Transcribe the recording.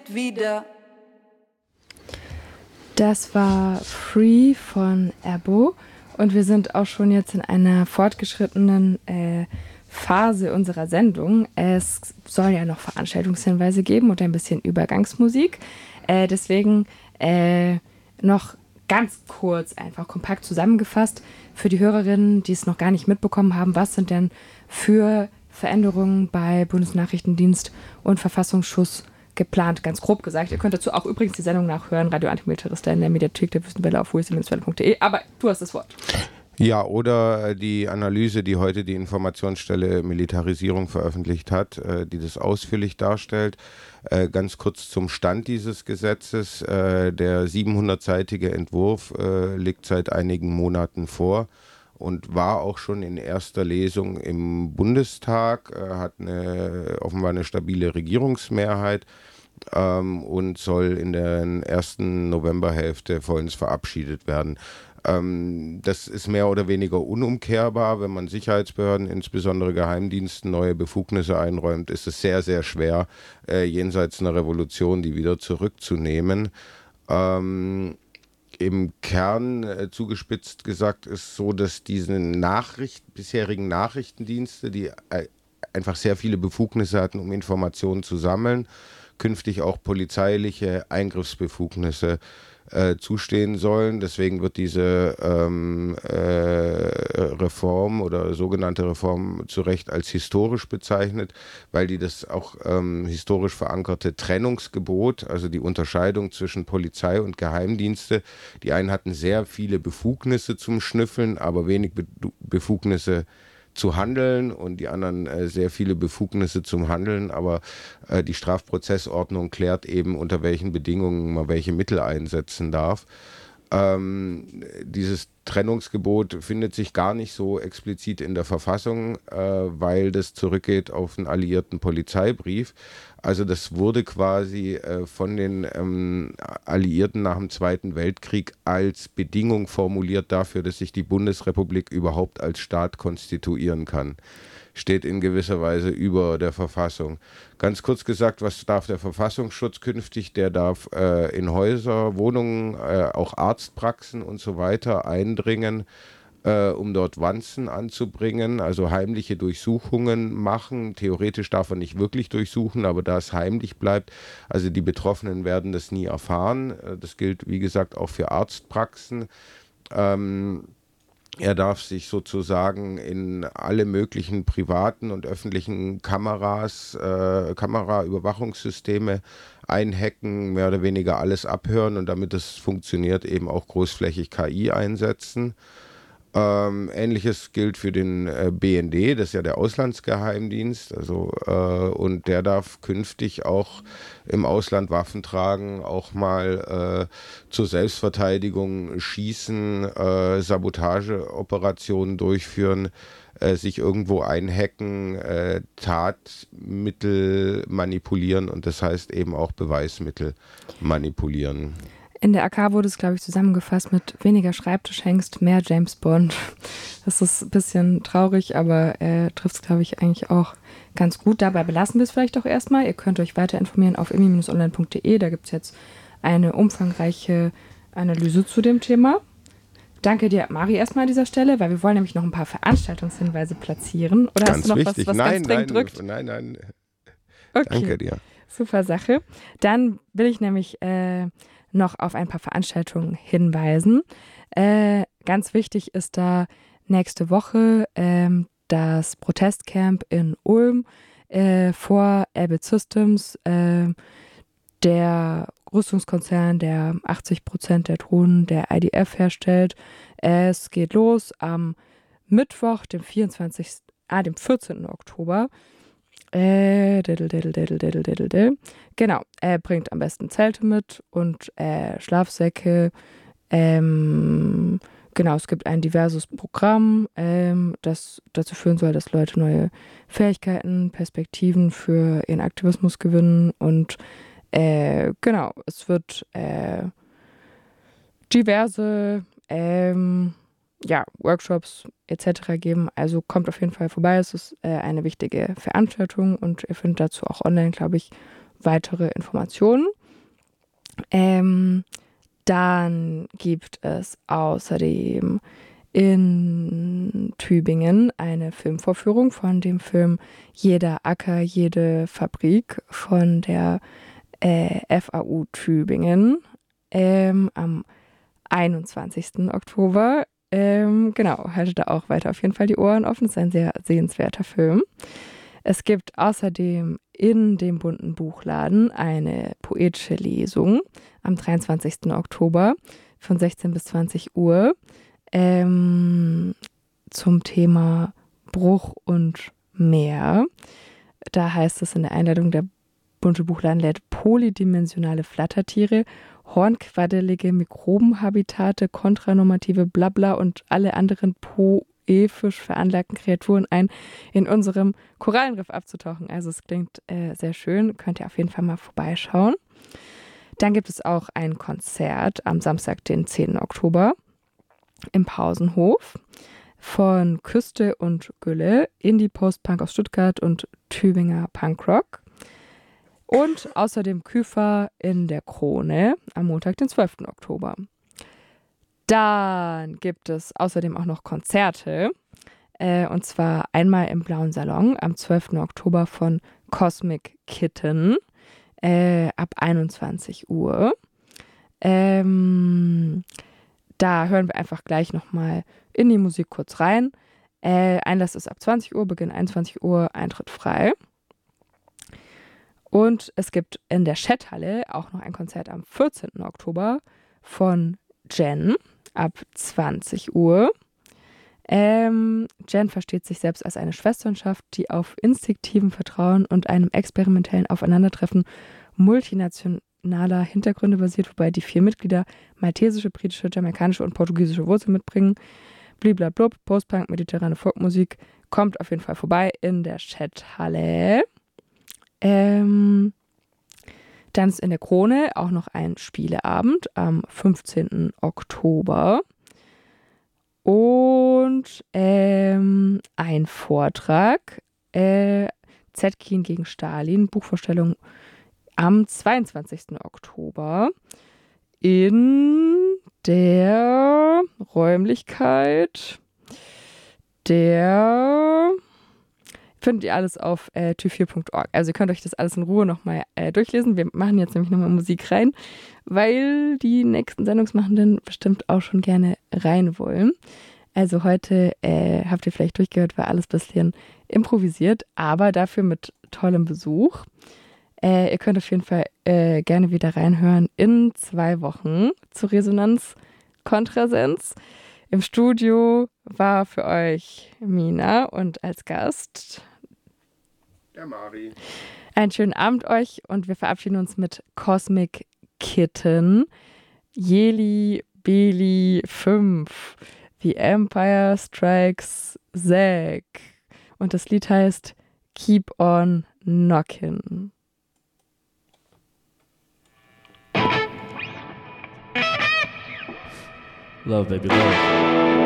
nicht wieder. Das war Free von Erbo und wir sind auch schon jetzt in einer fortgeschrittenen Phase unserer Sendung. Es soll ja noch Veranstaltungshinweise geben und ein bisschen Übergangsmusik. Deswegen noch ganz kurz, einfach kompakt zusammengefasst für die Hörerinnen, die es noch gar nicht mitbekommen haben, was sind denn für Veränderungen bei Bundesnachrichtendienst und Verfassungsschutz geplant, ganz grob gesagt. Ihr könnt dazu auch übrigens die Sendung nachhören, Radio Antimilitarista in der Mediathek der Wüstenwelle auf www.welle.de. Aber du hast das Wort. Ja, oder die Analyse, die heute die Informationsstelle Militarisierung veröffentlicht hat, die das ausführlich darstellt. Ganz kurz zum Stand dieses Gesetzes. Der 700-seitige Entwurf liegt seit einigen Monaten vor und war auch schon in erster Lesung im Bundestag, hat offenbar eine stabile Regierungsmehrheit und soll in der ersten Novemberhälfte vollends verabschiedet werden. Das ist mehr oder weniger unumkehrbar. Wenn man Sicherheitsbehörden, insbesondere Geheimdiensten, neue Befugnisse einräumt, ist es sehr, sehr schwer, jenseits einer Revolution die wieder zurückzunehmen. Im Kern, zugespitzt gesagt, ist so, dass diese bisherigen Nachrichtendienste, die einfach sehr viele Befugnisse hatten, um Informationen zu sammeln, künftig auch polizeiliche Eingriffsbefugnisse zustehen sollen. Deswegen wird diese Reform oder sogenannte Reform zu Recht als historisch bezeichnet, weil die das auch historisch verankerte Trennungsgebot, also die Unterscheidung zwischen Polizei und Geheimdienste, die einen hatten sehr viele Befugnisse zum Schnüffeln, aber wenig Befugnisse zu handeln und die anderen sehr viele Befugnisse zum Handeln, aber die Strafprozessordnung klärt eben, unter welchen Bedingungen man welche Mittel einsetzen darf. Dieses Trennungsgebot findet sich gar nicht so explizit in der Verfassung, weil das zurückgeht auf einen alliierten Polizeibrief. Also das wurde quasi von den Alliierten nach dem Zweiten Weltkrieg als Bedingung formuliert dafür, dass sich die Bundesrepublik überhaupt als Staat konstituieren kann. Steht in gewisser Weise über der Verfassung. Ganz kurz gesagt, was darf der Verfassungsschutz künftig? Der darf in Häuser, Wohnungen, auch Arztpraxen und so weiter eindringen, um dort Wanzen anzubringen, also heimliche Durchsuchungen machen. Theoretisch darf er nicht wirklich durchsuchen, aber da es heimlich bleibt, also die Betroffenen werden das nie erfahren. Das gilt, wie gesagt, auch für Arztpraxen. Er darf sich sozusagen in alle möglichen privaten und öffentlichen Kameraüberwachungssysteme einhacken, mehr oder weniger alles abhören und damit es funktioniert, eben auch großflächig KI einsetzen. Ähnliches gilt für den BND, das ist ja der Auslandsgeheimdienst, und der darf künftig auch im Ausland Waffen tragen, auch mal zur Selbstverteidigung schießen, Sabotageoperationen durchführen, sich irgendwo einhacken, Tatmittel manipulieren und das heißt eben auch Beweismittel manipulieren. In der AK wurde es, glaube ich, zusammengefasst mit weniger Schreibtischhengst, mehr James Bond. Das ist ein bisschen traurig, aber trifft es, glaube ich, eigentlich auch ganz gut. Dabei belassen wir es vielleicht auch erstmal. Ihr könnt euch weiter informieren auf imi-online.de. Da gibt es jetzt eine umfangreiche Analyse zu dem Thema. Danke dir, Mari, erstmal an dieser Stelle, weil wir wollen nämlich noch ein paar Veranstaltungshinweise platzieren. Oder ganz hast du noch wichtig. was ganz dringend drückt? Nein. Okay. Danke dir. Super Sache. Dann will ich nämlich noch auf ein paar Veranstaltungen hinweisen. Ganz wichtig ist da nächste Woche das Protestcamp in Ulm vor Elbit Systems, der Rüstungskonzern, der 80% der Drohnen der IDF herstellt. Es geht los am Mittwoch, dem 14. Oktober. Genau, er bringt am besten Zelte mit und Schlafsäcke. Genau, es gibt ein diverses Programm, das dazu führen soll, dass Leute neue Fähigkeiten, Perspektiven für ihren Aktivismus gewinnen. Und genau, es wird diverse Workshops etc. geben. Also kommt auf jeden Fall vorbei. Es ist eine wichtige Veranstaltung und ihr findet dazu auch online, glaube ich, weitere Informationen. Dann gibt es außerdem in Tübingen eine Filmvorführung von dem Film Jeder Acker, jede Fabrik von der FAU Tübingen am 21. Oktober. Genau, haltet da auch weiter auf jeden Fall die Ohren offen. Es ist ein sehr sehenswerter Film. Es gibt außerdem in dem Bunten Buchladen eine poetische Lesung am 23. Oktober von 16 bis 20 Uhr zum Thema Bruch und Meer. Da heißt es in der Einladung, der Bunte Buchladen lädt polydimensionale Flattertiere, hornquaddelige Mikrobenhabitate, kontranormative Blabla und alle anderen poetisch veranlagten Kreaturen ein, in unserem Korallenriff abzutauchen. Also es klingt sehr schön, könnt ihr auf jeden Fall mal vorbeischauen. Dann gibt es auch ein Konzert am Samstag, den 10. Oktober im Pausenhof von Küste und Gülle, Indie Post-Punk aus Stuttgart und Tübinger Punkrock. Und außerdem Küfer in der Krone am Montag, den 12. Oktober. Dann gibt es außerdem auch noch Konzerte. Und zwar einmal im Blauen Salon am 12. Oktober von Cosmic Kitten ab 21 Uhr. Da hören wir einfach gleich nochmal in die Musik kurz rein. Einlass ist ab 20 Uhr, Beginn 21 Uhr, Eintritt frei. Und es gibt in der Chathalle auch noch ein Konzert am 14. Oktober von Jen ab 20 Uhr. Jen versteht sich selbst als eine Schwesternschaft, die auf instinktivem Vertrauen und einem experimentellen Aufeinandertreffen multinationaler Hintergründe basiert, wobei die 4 Mitglieder maltesische, britische, jamaikanische und portugiesische Wurzeln mitbringen. Bliblablub, Postpunk, mediterrane Folkmusik. Kommt auf jeden Fall vorbei in der Chathalle. Dann ist in der Krone auch noch ein Spieleabend am 15. Oktober. Und ein Vortrag, Zetkin gegen Stalin, Buchvorstellung am 22. Oktober in der Räumlichkeit der, findet ihr alles auf tü4.org. Also ihr könnt euch das alles in Ruhe nochmal durchlesen. Wir machen jetzt nämlich nochmal Musik rein, weil die nächsten Sendungsmachenden bestimmt auch schon gerne rein wollen. Also heute habt ihr vielleicht durchgehört, war alles ein bisschen improvisiert, aber dafür mit tollem Besuch. Ihr könnt auf jeden Fall gerne wieder reinhören in 2 Wochen zu Resonanz Kontrasens. Im Studio war für euch Mina und als Gast der Mari. Einen schönen Abend euch und wir verabschieden uns mit Cosmic Kitten, Jeli Beli 5, The Empire Strikes Zack. Und das Lied heißt Keep on Knockin'. Love, baby, love.